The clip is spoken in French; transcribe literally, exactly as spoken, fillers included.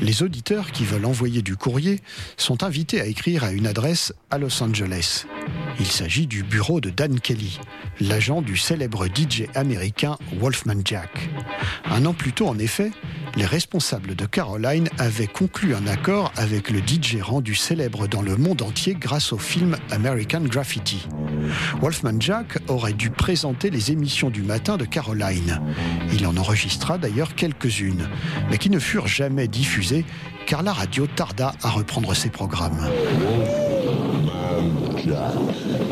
Les auditeurs qui veulent envoyer du courrier sont invités à écrire à une adresse à Los Angeles. Il s'agit du bureau de Dan Kelly, l'agent du célèbre D J américain Wolfman Jack. Un an plus tôt, en effet, les responsables de Caroline avaient conclu un accord avec le D J rendu célèbre dans le monde entier grâce au film American Graffiti. Wolfman Jack aurait dû présenter les émissions du matin de Caroline. Il en enregistra d'ailleurs quelques-unes, mais qui ne furent jamais diffusées car la radio tarda à reprendre ses programmes.